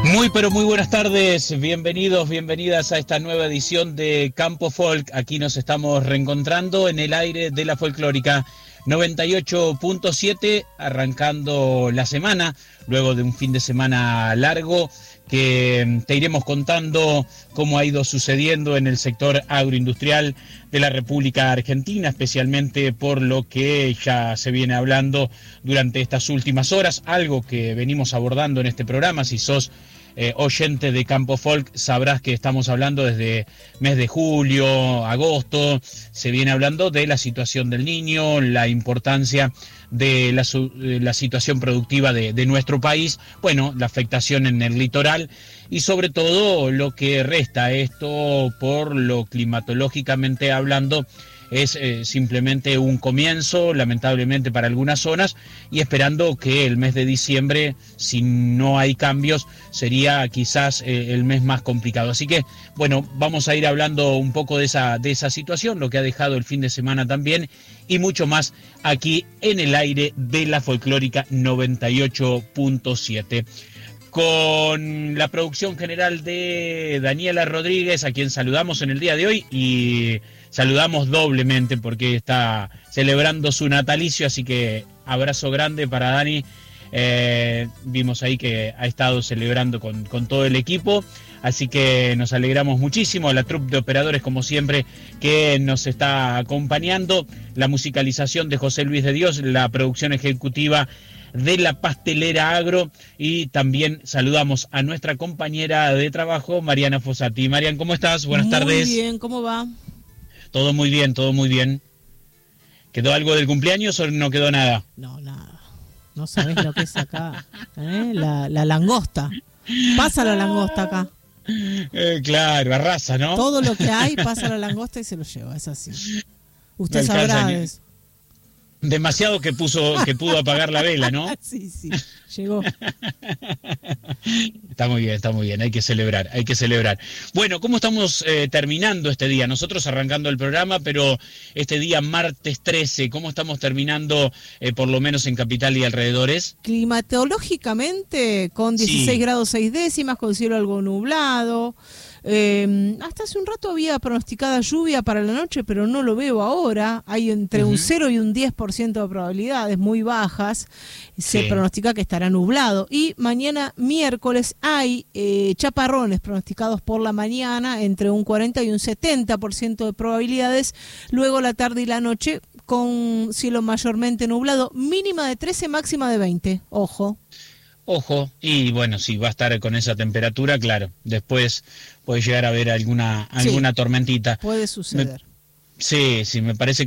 Muy pero muy buenas tardes, bienvenidos, bienvenidas a esta nueva edición de Campo Folk. Aquí nos estamos reencontrando en el aire de la folclórica 98.7, arrancando la semana, luego de un fin de semana largo que te iremos contando cómo ha ido sucediendo en el sector agroindustrial de la República Argentina, especialmente por lo que ya se viene hablando durante estas últimas horas, algo que venimos abordando en este programa. Si sos oyente de Campo Folk, sabrás que estamos hablando desde mes de julio, agosto, se viene hablando de la situación del niño, la importancia de la situación productiva de nuestro país, bueno, la afectación en el litoral y sobre todo lo que resta. Esto, por lo climatológicamente hablando, es simplemente un comienzo, lamentablemente para algunas zonas, y esperando que el mes de diciembre, si no hay cambios, sería quizás el mes más complicado. Así que, bueno, vamos a ir hablando un poco de esa situación, lo que ha dejado el fin de semana también, y mucho más aquí en el aire de la folclórica 98.7. Con la producción general de Daniela Rodríguez, a quien saludamos en el día de hoy, y saludamos doblemente porque está celebrando su natalicio, así que abrazo grande para Dani. Vimos ahí que ha estado celebrando con todo el equipo, así que nos alegramos muchísimo. A la troupe de operadores, como siempre, que nos está acompañando, la musicalización de José Luis de Dios, la producción ejecutiva de La Pastelera Agro, y también saludamos a nuestra compañera de trabajo, Mariana Fossati. Marian, ¿cómo estás? Buenas tardes. Muy bien, ¿cómo va? Todo muy bien, todo muy bien. ¿Quedó algo del cumpleaños o no quedó nada? No, nada. No sabés lo que es acá. La langosta. Pasa la langosta acá. Claro, arrasa, ¿no? Todo lo que hay pasa la langosta y se lo lleva, es así. Usted No sabrá alcanza de eso. Demasiado que pudo apagar la vela, ¿no? Sí, llegó. Está muy bien, hay que celebrar. Bueno, ¿cómo estamos terminando este día? Nosotros arrancando el programa, pero este día martes 13, ¿cómo estamos terminando, por lo menos en Capital y alrededores? Climatológicamente, con 16 grados 6 décimas, con cielo algo nublado. Hasta hace un rato había pronosticada lluvia para la noche, pero no lo veo ahora. Hay entre un 0 y un 10% de probabilidades, muy bajas. Se pronostica que estará nublado. Y mañana miércoles hay chaparrones pronosticados por la mañana, entre un 40 y un 70% de probabilidades. Luego la tarde y la noche con cielo mayormente nublado, mínima de 13, máxima de 20. Ojo, y bueno, si va a estar con esa temperatura, claro, después puede llegar a haber alguna tormentita. puede suceder. Sí, me parece